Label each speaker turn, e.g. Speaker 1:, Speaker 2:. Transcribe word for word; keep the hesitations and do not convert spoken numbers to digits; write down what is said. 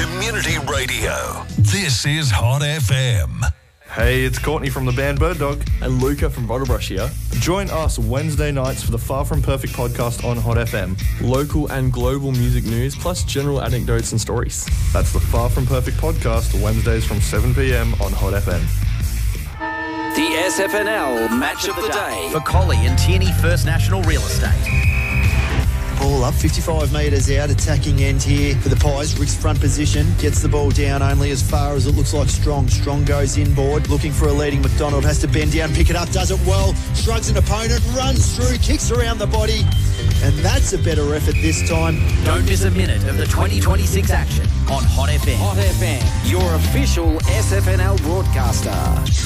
Speaker 1: Community Radio. This is Hot F M.
Speaker 2: Hey, it's Courtney from the band Bird Dog.
Speaker 3: And Luca from Bottlebrush here.
Speaker 2: Join us Wednesday nights for the Far From Perfect podcast on Hot F M.
Speaker 3: Local and global music news, plus general anecdotes and stories.
Speaker 2: That's the Far From Perfect podcast, Wednesdays from seven p.m. on Hot F M.
Speaker 4: The S F N L Match of the Day.
Speaker 5: For Collie and Tierney First National Real Estate.
Speaker 6: Ball up, fifty-five metres out, attacking end here for the Pies. Rick's front position, gets the ball down only as far as it looks like Strong. Strong goes inboard, looking for a leading McDonald, has to bend down, pick it up, does it well, shrugs an opponent, runs through, kicks around the body, and that's a better effort this time.
Speaker 5: Don't miss a minute of the twenty twenty-six action on Hot F M.
Speaker 4: Hot F M, your official S F N L broadcaster.